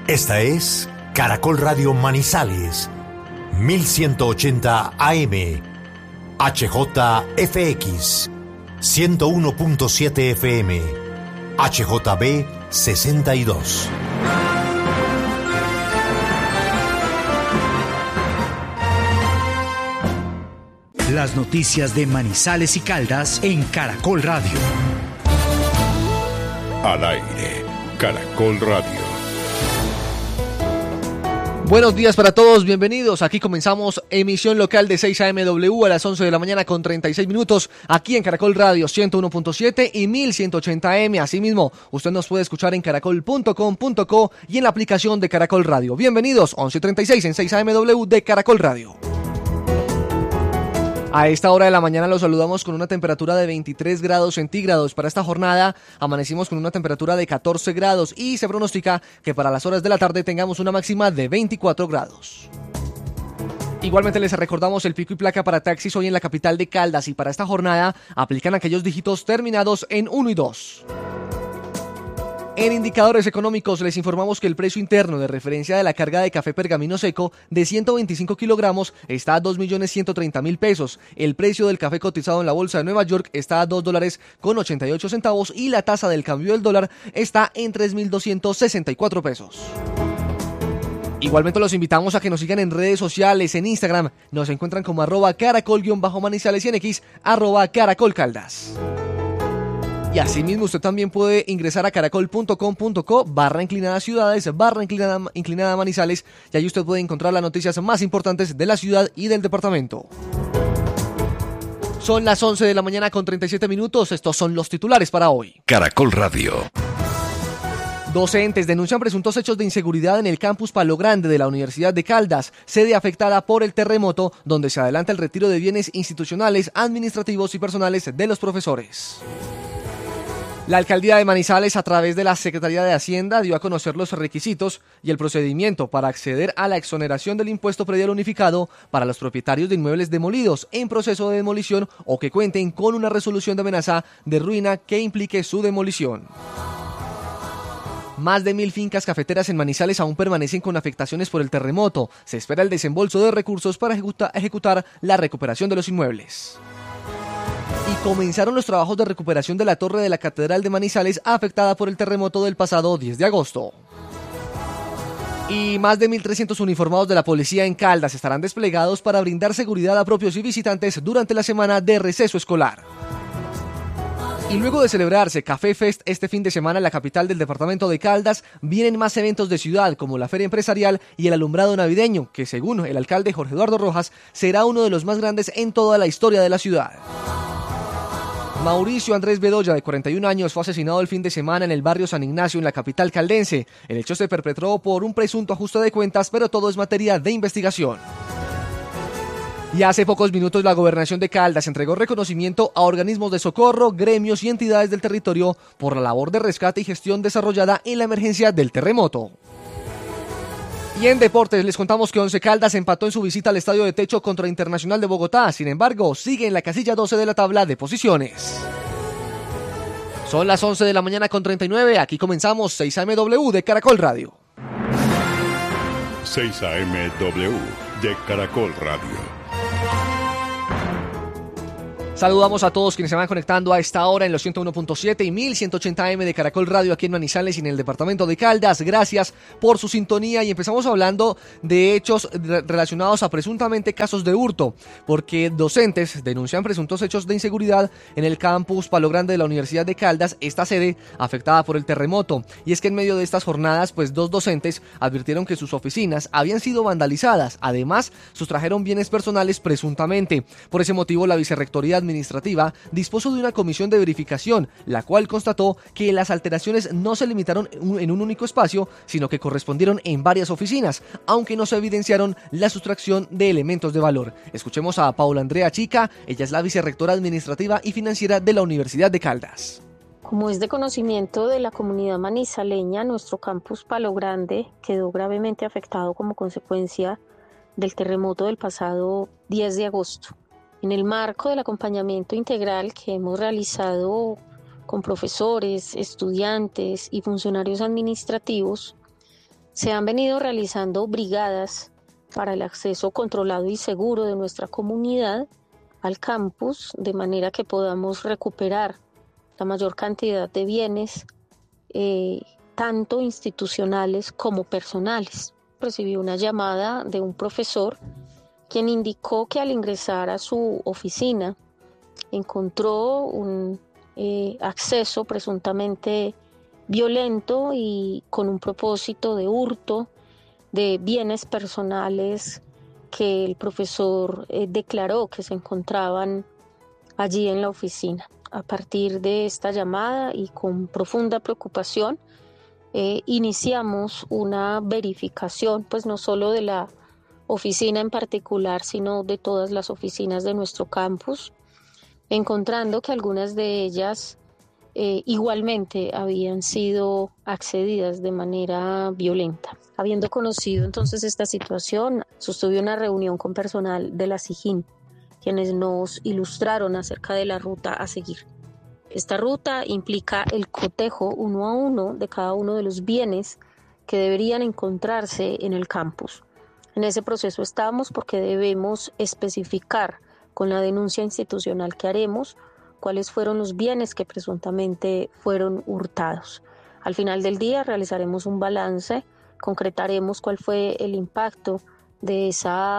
Esta es Caracol Radio Manizales, 1180 AM, HJFX, 101.7 FM, HJB 62. Las noticias de Manizales y Caldas en Caracol Radio. Al aire, Caracol Radio. Buenos días para todos, bienvenidos. Aquí comenzamos emisión local de 6 AMW a las 11 de la mañana con 36 minutos, aquí en Caracol Radio 101.7 y 1180 AM. Asimismo, usted nos puede escuchar en caracol.com.co y en la aplicación de Caracol Radio. Bienvenidos, 11:36 en 6 AMW de Caracol Radio. A esta hora de la mañana los saludamos con una temperatura de 23 grados centígrados. Para esta jornada amanecimos con una temperatura de 14 grados y se pronostica que para las horas de la tarde tengamos una máxima de 24 grados. Igualmente les recordamos el pico y placa para taxis hoy en la capital de Caldas, y para esta jornada aplican aquellos dígitos terminados en 1 y 2. En indicadores económicos les informamos que el precio interno de referencia de la carga de café pergamino seco de 125 kilogramos está a 2.130.000 pesos. El precio del café cotizado en la bolsa de Nueva York está a $2.88 y la tasa del cambio del dólar está en 3.264 pesos. Igualmente los invitamos a que nos sigan en redes sociales. En Instagram nos encuentran como @caracol_manizales y en X @caracolcaldas. Y asimismo usted también puede ingresar a caracol.com.co/inclinada ciudades, /inclinada Manizales, y ahí usted puede encontrar las noticias más importantes de la ciudad y del departamento. Son las 11 de la mañana con 37 minutos, estos son los titulares para hoy. Caracol Radio. Docentes denuncian presuntos hechos de inseguridad en el campus Palo Grande de la Universidad de Caldas, sede afectada por el terremoto, donde se adelanta el retiro de bienes institucionales, administrativos y personales de los profesores. La Alcaldía de Manizales, a través de la Secretaría de Hacienda, dio a conocer los requisitos y el procedimiento para acceder a la exoneración del impuesto predial unificado para los propietarios de inmuebles demolidos en proceso de demolición o que cuenten con una resolución de amenaza de ruina que implique su demolición. Más de 1.000 fincas cafeteras en Manizales aún permanecen con afectaciones por el terremoto. Se espera el desembolso de recursos para ejecutar la recuperación de los inmuebles. Y comenzaron los trabajos de recuperación de la torre de la Catedral de Manizales afectada por el terremoto del pasado 10 de agosto. Y más de 1.300 uniformados de la policía en Caldas estarán desplegados para brindar seguridad a propios y visitantes durante la semana de receso escolar. Y luego de celebrarse Café Fest este fin de semana en la capital del departamento de Caldas, vienen más eventos de ciudad como la Feria Empresarial y el Alumbrado Navideño, que según el alcalde Jorge Eduardo Rojas, será uno de los más grandes en toda la historia de la ciudad. Mauricio Andrés Bedoya, de 41 años, fue asesinado el fin de semana en el barrio San Ignacio, en la capital caldense. El hecho se perpetró por un presunto ajuste de cuentas, pero todo es materia de investigación. Y hace pocos minutos la Gobernación de Caldas entregó reconocimiento a organismos de socorro, gremios y entidades del territorio por la labor de rescate y gestión desarrollada en la emergencia del terremoto. Y en deportes les contamos que Once Caldas empató en su visita al Estadio de Techo contra Internacional de Bogotá. Sin embargo, sigue en la casilla 12 de la tabla de posiciones. Son las 11 de la mañana con 39. Aquí comenzamos 6 AMW de Caracol Radio. 6 AMW de Caracol Radio. Saludamos a todos quienes se van conectando a esta hora en los 101.7 y 1180 AM de Caracol Radio aquí en Manizales y en el departamento de Caldas. Gracias por su sintonía y empezamos hablando de hechos relacionados a presuntamente casos de hurto, porque docentes denuncian presuntos hechos de inseguridad en el campus Palo Grande de la Universidad de Caldas, esta sede afectada por el terremoto. Y es que en medio de estas jornadas, pues 2 docentes advirtieron que sus oficinas habían sido vandalizadas. Además, sustrajeron bienes personales presuntamente. Por ese motivo, la vicerrectoría administrativa dispuso de una comisión de verificación, la cual constató que las alteraciones no se limitaron en un único espacio, sino que correspondieron en varias oficinas, aunque no se evidenciaron la sustracción de elementos de valor. Escuchemos a Paula Andrea Chica, ella es la vicerrectora administrativa y financiera de la Universidad de Caldas. Como es de conocimiento de la comunidad manizaleña, nuestro campus Palo Grande quedó gravemente afectado como consecuencia del terremoto del pasado 10 de agosto. En el marco del acompañamiento integral que hemos realizado con profesores, estudiantes y funcionarios administrativos, Se han venido realizando brigadas para el acceso controlado y seguro de nuestra comunidad al campus, de manera que podamos recuperar la mayor cantidad de bienes, tanto institucionales como personales. Recibí una llamada de un profesor quien indicó que al ingresar a su oficina encontró un acceso presuntamente violento y con un propósito de hurto de bienes personales que el profesor declaró que se encontraban allí en la oficina. A partir de esta llamada y con profunda preocupación, iniciamos una verificación, pues no solo de la oficina en particular, sino de todas las oficinas de nuestro campus, encontrando que algunas de ellas igualmente habían sido accedidas de manera violenta. Habiendo conocido entonces esta situación, sostuve una reunión con personal de la SIJIN, quienes nos ilustraron acerca de la ruta a seguir. Esta ruta implica el cotejo 1 a 1 de cada uno de los bienes que deberían encontrarse en el campus. En ese proceso estamos porque debemos especificar con la denuncia institucional que haremos cuáles fueron los bienes que presuntamente fueron hurtados. Al final del día realizaremos un balance, concretaremos cuál fue el impacto de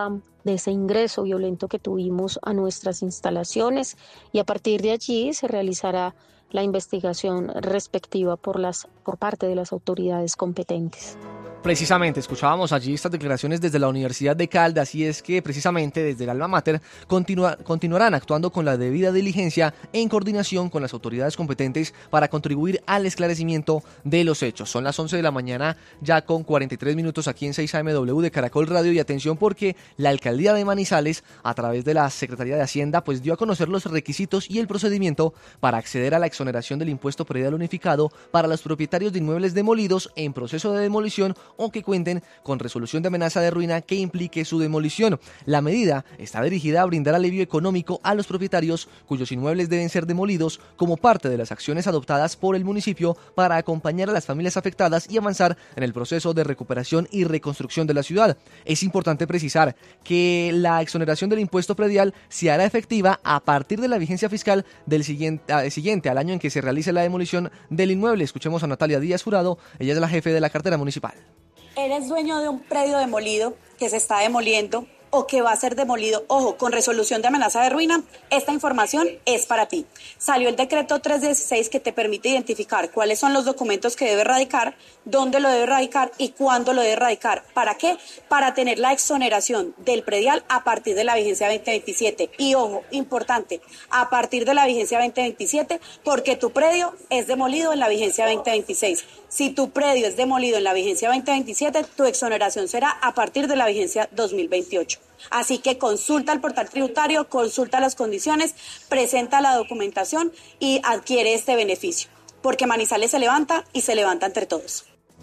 ese ingreso violento que tuvimos a nuestras instalaciones y a partir de allí se realizará la investigación respectiva por parte de las autoridades competentes. Precisamente, escuchábamos allí estas declaraciones desde la Universidad de Caldas y es que precisamente desde el Alma Mater continuarán actuando con la debida diligencia en coordinación con las autoridades competentes para contribuir al esclarecimiento de los hechos. Son las 11 de la mañana ya con 43 minutos aquí en 6am de Caracol Radio y atención porque la Alcaldía de Manizales a través de la Secretaría de Hacienda pues dio a conocer los requisitos y el procedimiento para acceder a la exoneración del impuesto predial unificado para los propietarios de inmuebles demolidos en proceso de demolición o que cuenten con resolución de amenaza de ruina que implique su demolición. La medida está dirigida a brindar alivio económico a los propietarios cuyos inmuebles deben ser demolidos como parte de las acciones adoptadas por el municipio para acompañar a las familias afectadas y avanzar en el proceso de recuperación y reconstrucción de la ciudad. Es importante precisar que la exoneración del impuesto predial se hará efectiva a partir de la vigencia fiscal del siguiente al año en que se realice la demolición del inmueble. Escuchemos a Natalia Díaz Jurado, ella es la jefe de la cartera municipal. Eres dueño de un predio demolido que se está demoliendo o que va a ser demolido, ojo, con resolución de amenaza de ruina, esta información es para ti. Salió el decreto 316 que te permite identificar cuáles son los documentos que debes radicar, dónde lo debes radicar y cuándo lo debes radicar. ¿Para qué? Para tener la exoneración del predial a partir de la vigencia 2027. Y ojo, importante, a partir de la vigencia 2027, porque tu predio es demolido en la vigencia 2026. Si tu predio es demolido en la vigencia 2027, tu exoneración será a partir de la vigencia 2028. Así que consulta el portal tributario, consulta las condiciones, presenta la documentación y adquiere este beneficio, porque Manizales se levanta y se levanta entre todos.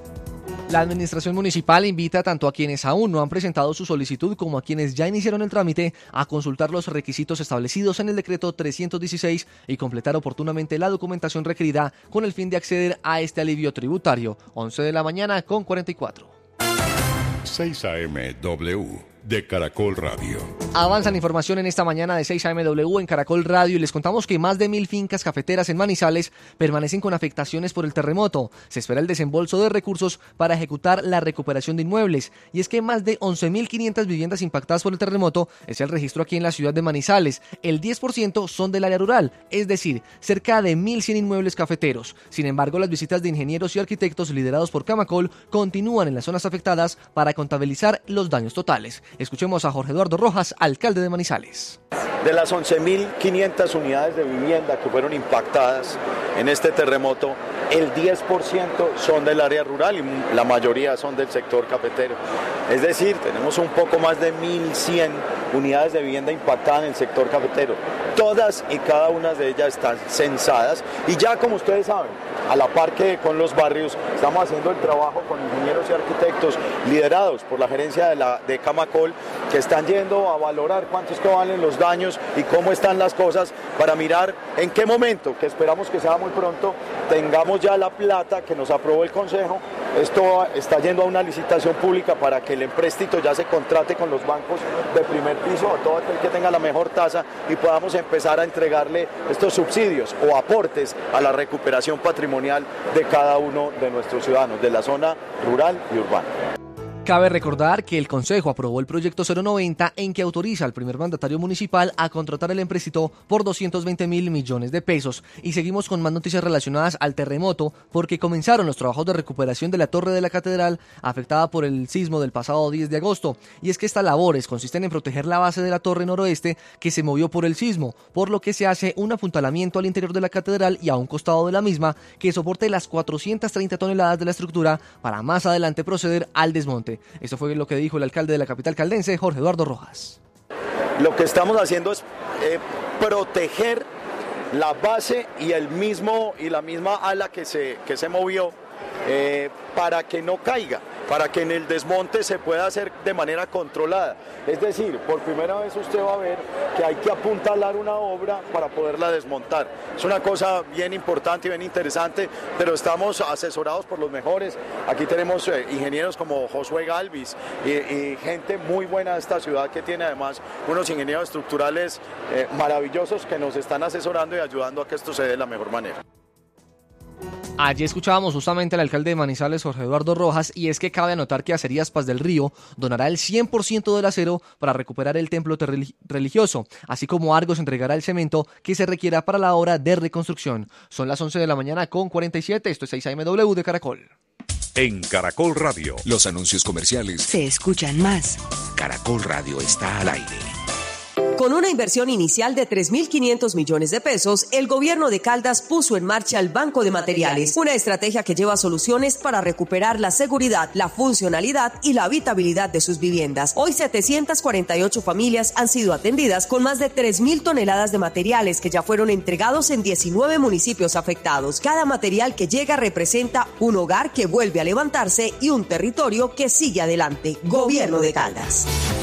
La administración municipal invita tanto a quienes aún no han presentado su solicitud como a quienes ya iniciaron el trámite a consultar los requisitos establecidos en el decreto 316 y completar oportunamente la documentación requerida con el fin de acceder a este alivio tributario. 11 de la mañana con 44. 6amW de Caracol Radio. Avanzan información en esta mañana de 6amW en Caracol Radio y les contamos que más de 1.000 fincas cafeteras en Manizales permanecen con afectaciones por el terremoto. Se espera el desembolso de recursos para ejecutar la recuperación de inmuebles. Y es que más de 11.500 viviendas impactadas por el terremoto es el registro aquí en la ciudad de Manizales. El 10% son del área rural, es decir, cerca de 1.100 inmuebles cafeteros. Sin embargo, las visitas de ingenieros y arquitectos liderados por Camacol continúan en las zonas afectadas para contabilizar los daños totales. Escuchemos a Jorge Eduardo Rojas, alcalde de Manizales. De las 11.500 unidades de vivienda que fueron impactadas en este terremoto, el 10% son del área rural y la mayoría son del sector cafetero. Es decir, tenemos un poco más de 1.100 unidades de vivienda impactadas en el sector cafetero. Todas y cada una de ellas están censadas y ya como ustedes saben, a la par que con los barrios, estamos haciendo el trabajo con ingenieros y arquitectos liderados por la gerencia de Camacol, que están yendo a valorar cuánto es que valen los daños y cómo están las cosas para mirar en qué momento, que esperamos que sea muy pronto, tengamos ya la plata que nos aprobó el Consejo Esto está yendo a una licitación pública para que el empréstito ya se contrate con los bancos de primer piso, a todo aquel que tenga la mejor tasa, y podamos empezar a entregarle estos subsidios o aportes a la recuperación patrimonial de cada uno de nuestros ciudadanos, de la zona rural y urbana. Cabe recordar que el Consejo aprobó el proyecto 090 en que autoriza al primer mandatario municipal a contratar el empréstito por 220.000 millones de pesos. Y seguimos con más noticias relacionadas al terremoto porque comenzaron los trabajos de recuperación de la torre de la catedral afectada por el sismo del pasado 10 de agosto. Y es que estas labores consisten en proteger la base de la torre noroeste que se movió por el sismo, por lo que se hace un apuntalamiento al interior de la catedral y a un costado de la misma que soporte las 430 toneladas de la estructura para más adelante proceder al desmonte. Esto fue lo que dijo el alcalde de la capital caldense, Jorge Eduardo Rojas. Lo que estamos haciendo es proteger la base y la misma ala que se movió para que no caiga, para que en el desmonte se pueda hacer de manera controlada. Es decir, por primera vez usted va a ver que hay que apuntalar una obra para poderla desmontar. Es una cosa bien importante y bien interesante, pero estamos asesorados por los mejores. Aquí tenemos ingenieros como Josué Galvis y gente muy buena de esta ciudad que tiene además unos ingenieros estructurales maravillosos que nos están asesorando y ayudando a que esto se dé de la mejor manera. Allí escuchábamos justamente al alcalde de Manizales, Jorge Eduardo Rojas, y es que cabe anotar que Acerías Paz del Río donará el 100% del acero para recuperar el templo religioso, así como Argos entregará el cemento que se requiera para la obra de reconstrucción. Son las 11 de la mañana con 47, esto es 6AMW de Caracol. En Caracol Radio. Los anuncios comerciales se escuchan más. Caracol Radio está al aire. Con una inversión inicial de 3.500 millones de pesos, el gobierno de Caldas puso en marcha el Banco de Materiales, una estrategia que lleva soluciones para recuperar la seguridad, la funcionalidad y la habitabilidad de sus viviendas. Hoy 748 familias han sido atendidas con más de 3.000 toneladas de materiales que ya fueron entregados en 19 municipios afectados. Cada material que llega representa un hogar que vuelve a levantarse y un territorio que sigue adelante. Gobierno de Caldas.